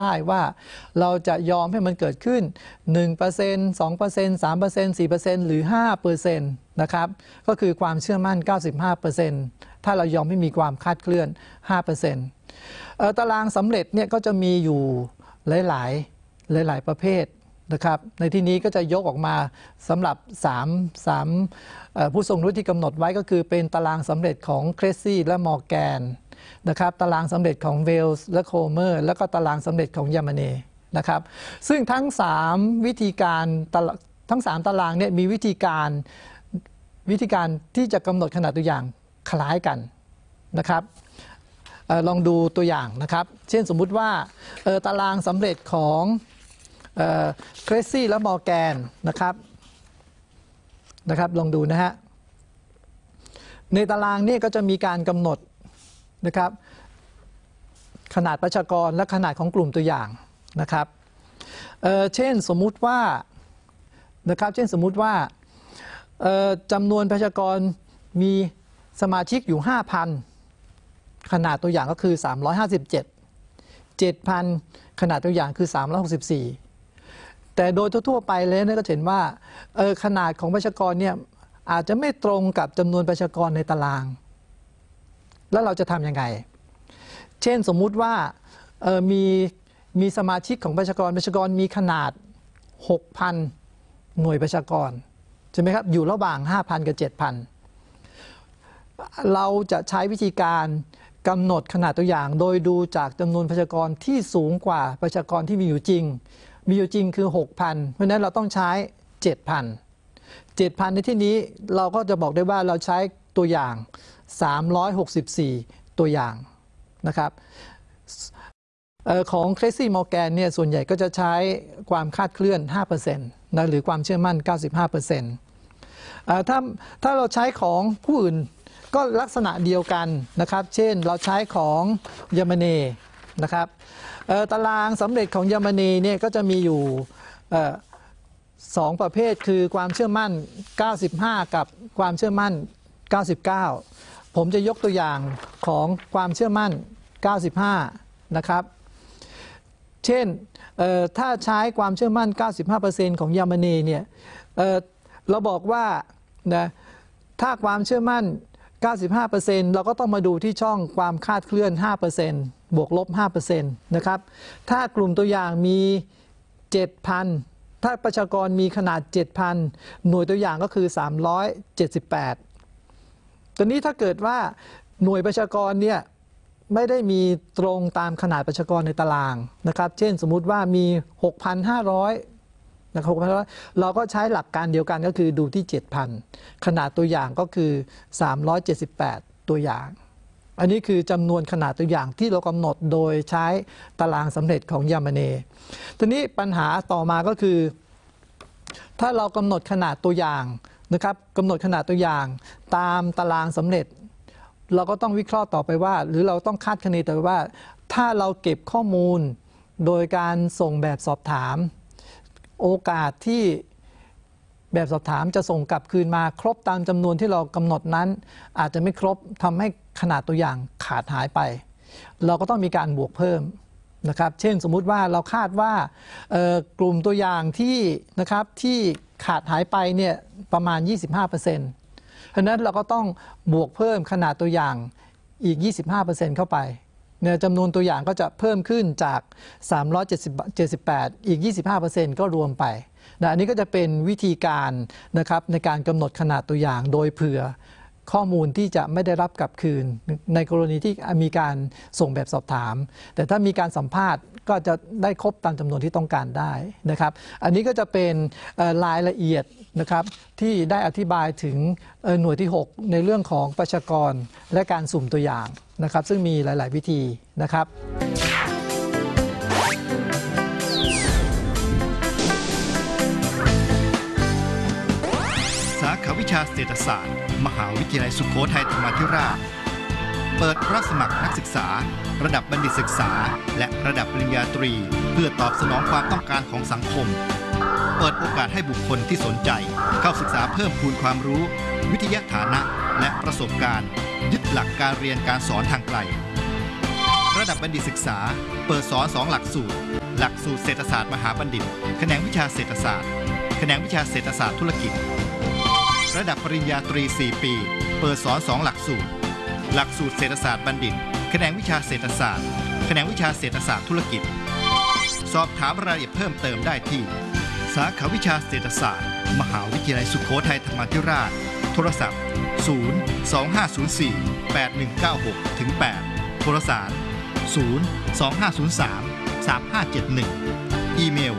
ได้ว่าเราจะยอมให้มันเกิดขึ้น 1% 2% 3% 4% หรือ 5% นะครับก็คือความเชื่อมั่น 95% ถ้าเรายอมให้มีความคลาดเคลื่อน 5%ตารางสำเร็จเนี่ยก็จะมีอยู่หลายประเภทนะครับในที่นี้ก็จะยกออกมาสำหรับ3ผู้ทรงรู้ที่กำหนดไว้ก็คือเป็นตารางสำเร็จของเครซี่และมอร์แกนนะครับตารางสำเร็จของเวลส์และโคเมอร์แล้วก็ตารางสำเร็จของยามาเน่นะครับซึ่งทั้ง3วิธีการทั้ง3ตารางเนี่ยมีวิธีการที่จะกำหนดขนาดตัวอย่างคล้ายกันนะครับลองดูตัวอย่างนะครับเช่นสมมุติว่าตารางสำเร็จของเครซี่และมอร์แกนนะครับลองดูนะฮะในตารางนี้ก็จะมีการกำหนดนะครับขนาดประชากรและขนาดของกลุ่มตัวอย่างนะครับเช่นสมมุติว่าจำนวนประชากรมีสมาชิกอยู่ 5,000 ขนาดตัวอย่างก็คือ357 7,000 ขนาดตัวอย่างคือ364แต่โดยทั่วไปเลยเนี่ยก็เห็นว่าขนาดของประชากรเนี่ยอาจจะไม่ตรงกับจำนวนประชากรในตารางแล้วเราจะทำยังไงเช่นสมมุติว่ามีสมาชิกของประชากรมีขนาด 6,000 หน่วยประชากรใช่ไหมครับอยู่ระหว่าง 5,000 กับ 7,000 เราจะใช้วิธีการกำหนดขนาดตัวอย่างโดยดูจากจำนวนประชากรที่สูงกว่าประชากรที่มีอยู่จริงคือ 6,000 เพราะฉะนั้นเราต้องใช้ 7,000 ในที่นี้เราก็จะบอกได้ว่าเราใช้ตัวอย่าง364ตัวอย่างนะครับของ Tracy Morgan เนี่ยส่วนใหญ่ก็จะใช้ความคลาดเคลื่อน 5% นะหรือความเชื่อมั่น 95%ถ้าเราใช้ของผู้อื่นก็ลักษณะเดียวกันนะครับเช่นเราใช้ของยามาเน่นะครับตารางสำเร็จของยามาเน่เนี่ยก็จะมีอยู่2ประเภทคือความเชื่อมั่น 95 กับความเชื่อมั่น 99 ผมจะยกตัวอย่างของความเชื่อมั่น 95 นะครับเช่นถ้าใช้ความเชื่อมั่น 95% ของยามาเน่เนี่ยเราบอกว่านะถ้าความเชื่อมั่น 95% เราก็ต้องมาดูที่ช่องความคลาดเคลื่อน 5% บวกลบ 5% นะครับถ้ากลุ่มตัวอย่างมี 7,000 ถ้าประชากรมีขนาด 7,000 หน่วยตัวอย่างก็คือ 378 ตอนนี้ถ้าเกิดว่าหน่วยประชากรเนี่ยไม่ได้มีตรงตามขนาดประชากรในตารางนะครับเช่นสมมุติว่ามี 6,500 นะครับเราก็ใช้หลักการเดียวกันก็คือดูที่ 7,000 ขนาดตัวอย่างก็คือ 378 ตัวอย่างอันนี้คือจำนวนขนาดตัวอย่างที่เรากำหนดโดยใช้ตารางสำเร็จของยามาเน่ทีนี้ปัญหาต่อมาก็คือถ้าเรากำหนดขนาดตัวอย่างนะครับกำหนดขนาดตัวอย่างตามตารางสำเร็จเราก็ต้องวิเคราะห์ต่อไปว่าหรือเราต้องคาดคะเนต่อไปว่าถ้าเราเก็บข้อมูลโดยการส่งแบบสอบถามโอกาสที่แบบสอบถามจะส่งกลับคืนมาครบตามจำนวนที่เรากำหนดนั้นอาจจะไม่ครบทำให้ขนาดตัวอย่างขาดหายไปเราก็ต้องมีการบวกเพิ่มนะครับเช่นสมมุติว่าเราคาดว่ากลุ่มตัวอย่างที่นะครับที่ขาดหายไปเนี่ยประมาณ 25%เพราะนั้นเราก็ต้องบวกเพิ่มขนาดตัวอย่างอีก 25% เข้าไปเนี่ยจำนวนตัวอย่างก็จะเพิ่มขึ้นจาก 378 อีก 25% ก็รวมไปนะอันนี้ก็จะเป็นวิธีการนะครับในการกำหนดขนาดตัวอย่างโดยเผื่อข้อมูลที่จะไม่ได้รับกลับคืนในกรณีที่มีการส่งแบบสอบถามแต่ถ้ามีการสัมภาษณ์ก็จะได้ครบตามจำนวนที่ต้องการได้นะครับอันนี้ก็จะเป็นรายละเอียดนะครับที่ได้อธิบายถึงหน่วยที่ 6 ในเรื่องของประชากรและการสุ่มตัวอย่างนะครับซึ่งมีหลายๆวิธีนะครับสาขาวิชาเศรษฐศาสตร์มหาวิทยาลัยสุโขทัยธรรมาธิราชเปิดรับสมัครนักศึกษาระดับบัณฑิตศึกษาและระดับปริญญาตรีเพื่อตอบสนองความต้องการของสังคมเปิดโอกาสให้บุคคลที่สนใจเข้าศึกษาเพิ่มพูนความรู้วิทยาฐานะและประสบการณ์ยึดหลักการเรียนการสอนทางไกลรระดับบัณฑิตศึกษาเปิดสอน2หลักสูตรหลักสูตรเศรษฐศาสตร์มหาบัณฑิตแขนงวิชาเศรษฐศาสตร์แขนงวิชาเศรษฐศาสตร์ธุรกิจระดับปริญญาตรี4ปีเปิดสอน2หลักสูตรหลักสูตรเศรษฐศาสตร์บัณฑิตแขนงวิชาเศรษฐศาสตร์แขนงวิชาเศรษฐศาสตร์ธุรกิจสอบถามรายละเอียดเพิ่มเติมได้ที่สาขาวิชาเศรษฐศาสตร์มหาวิทยาลัยสุโขทัยธรรมาธิราชโทรศัพท์025048196-8โทรสาร025033571อีเมล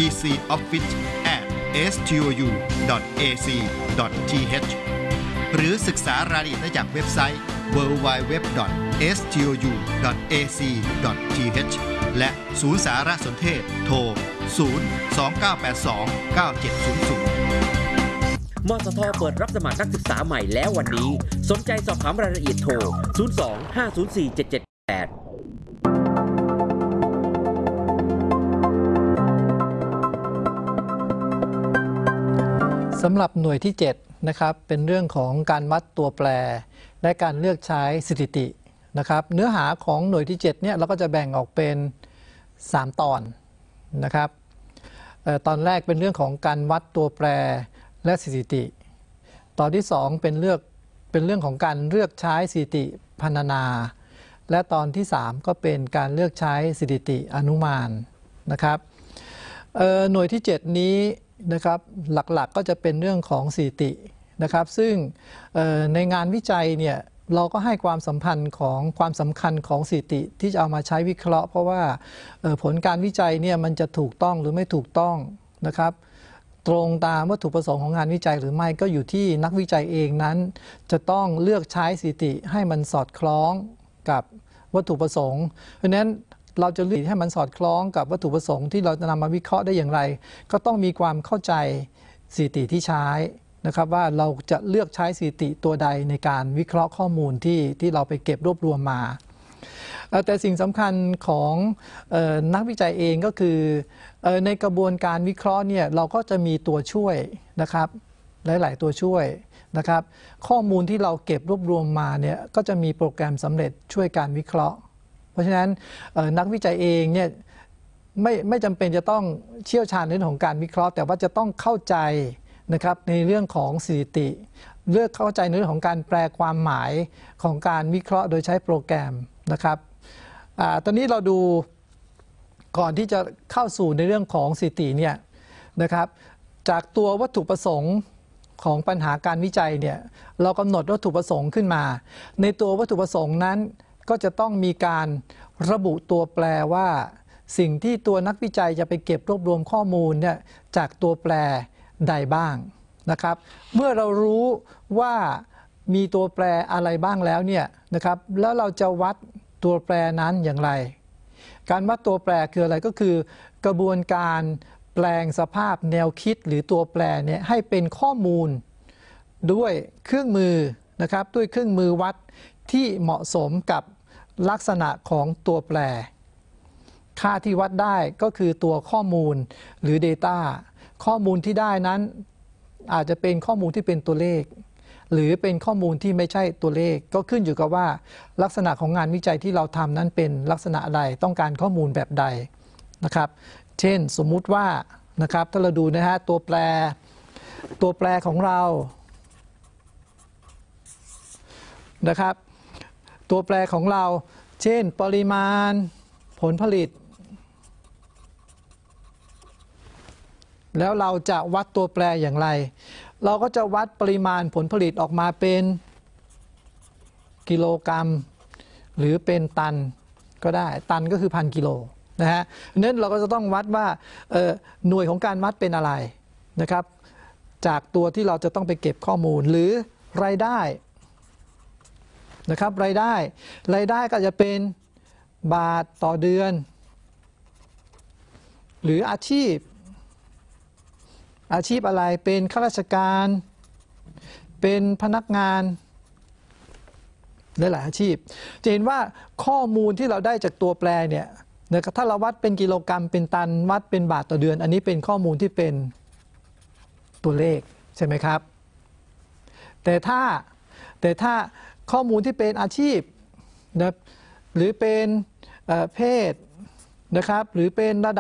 ecoffice@stou.ac.th หรือศึกษารายละเอียดได้จากเว็บไซต์ www.stou.ac.th และศูนย์สารสนเทศโทร 029829700 มสท.เปิดรับสมัครนักศึกษาใหม่แล้ววันนี้สนใจสอบถามรายละเอียดโทร 02-504-778 สำหรับหน่วยที่7นะครับเป็นเรื่องของการวัดตัวแปรและการเลือกใช้สถิตินะครับเนื้อหาของหน่วยที่7เนี่ยเราก็จะแบ่งออกเป็น3ตอนนะครับตอนแรกเป็นเรื่องของการวัดตัวแปรและสถิติตอนที่2เป็นเรื่องของการเลือกใช้สถิติพรรณนาและตอนที่3ก็เป็นการเลือกใช้สถิติอนุมานนะครับหน่วยที่7นี้นะครับหลักๆก็จะเป็นเรื่องของสถิตินะครับซึ่งในงานวิจัยเนี่ยเราก็ให้ความสำคัญของสถิติที่จะเอามาใช้วิเคราะห์เพราะว่าผลการวิจัยเนี่ยมันจะถูกต้องหรือไม่ถูกต้องนะครับตรงตามวัตถุประสงค์ของงานวิจัยหรือไม่ก็อยู่ที่นักวิจัยเองนั้นจะต้องเลือกใช้สถิติให้มันสอดคล้องกับวัตถุประสงค์เพราะฉะนั้นเราจะเลือกให้มันสอดคล้องกับวัตถุประสงค์ที่เราจะนำมาวิเคราะห์ได้อย่างไรก็ต้องมีความเข้าใจสถิติที่ใช้นะครับว่าเราจะเลือกใช้สถิติตัวใดในการวิเคราะห์ข้อมูลที่เราไปเก็บรวบรวมมาแต่สิ่งสำคัญของนักวิจัยเองก็คือในกระบวนการวิเคราะห์เนี่ยเราก็จะมีตัวช่วยนะครับหลายๆตัวช่วยนะครับข้อมูลที่เราเก็บรวบรวมมาเนี่ยก็จะมีโปรแกรมสำเร็จช่วยการวิเคราะห์เพราะฉะนั้นนักวิจัยเองเนี่ยไม่จำเป็นจะต้องเชี่ยวชาญในเรื่องของการวิเคราะห์แต่ว่าจะต้องเข้าใจนะครับในเรื่องของสถิติเลือกเข้าใจในเรื่องของการแปลความหมายของการวิเคราะห์โดยใช้โปรแกรมนะครับตอนนี้เราดูก่อนที่จะเข้าสู่ในเรื่องของสถิติเนี่ยนะครับจากตัววัตถุประสงค์ของปัญหาการวิจัยเนี่ยเรากำหนดวัตถุประสงค์ขึ้นมาในตัววัตถุประสงค์นั้นก็จะต้องมีการระบุตัวแปรว่าสิ่งที่ตัวนักวิจัยจะไปเก็บรวบรวมข้อมูลเนี่ยจากตัวแปรใดบ้างนะครับเมื่อเรารู้ว่ามีตัวแปรอะไรบ้างแล้วเนี่ยนะครับแล้วเราจะวัดตัวแปรนั้นอย่างไรการวัดตัวแปรคืออะไรก็คือกระบวนการแปลงสภาพแนวคิดหรือตัวแปรเนี่ยให้เป็นข้อมูลด้วยเครื่องมือนะครับด้วยเครื่องมือวัดที่เหมาะสมกับลักษณะของตัวแปรค่าที่วัดได้ก็คือตัวข้อมูลหรือ Data ข้อมูลที่ได้นั้นอาจจะเป็นข้อมูลที่เป็นตัวเลขหรือเป็นข้อมูลที่ไม่ใช่ตัวเลขก็ขึ้นอยู่กับว่าลักษณะของงานวิจัยที่เราทำนั้นเป็นลักษณะอะไรต้องการข้อมูลแบบใดนะครับเช่นสมมุติว่านะครับถ้าเราดูนะฮะตัวแปรของเรานะครับตัวแปรของเราเช่นปริมาณผลผลิตแล้วเราจะวัดตัวแปรอย่างไรเราก็จะวัดปริมาณผลผลิตออกมาเป็นกิโลกรัมหรือเป็นตันก็ได้ตันก็คือ1,000 กิโลนะฮะนั้นเราก็จะต้องวัดว่าหน่วยของการวัดเป็นอะไรนะครับจากตัวที่เราจะต้องไปเก็บข้อมูลหรือรายได้นะครับรายได้ก็จะเป็นบาทต่อเดือนหรืออาชีพอะไรเป็นข้าราชการเป็นพนักงานหลายอาชีพจะเห็นว่าข้อมูลที่เราได้จากตัวแปรเนี่ยนะครับถ้าเราวัดเป็นกิโลกรัมเป็นตันวัดเป็นบาทต่อเดือนอันนี้เป็นข้อมูลที่เป็นตัวเลขใช่ไหมครับแต่ถ้าข้อมูลที่เป็นอาชีพนะหรือเป็นเพศนะครับหรือเป็นระดับ